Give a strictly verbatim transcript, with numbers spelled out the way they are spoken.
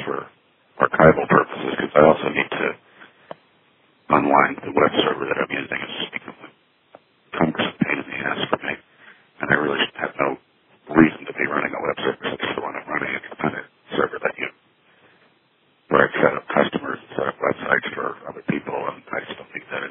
for archival purposes, because I also need to unwind the web server that I'm using. It's becoming a cumbersome pain in the ass for me, and I really have no reason to be running a web server since the one I'm running is the kind of server that you, where I set up customers and set up websites for other people, and I just don't think that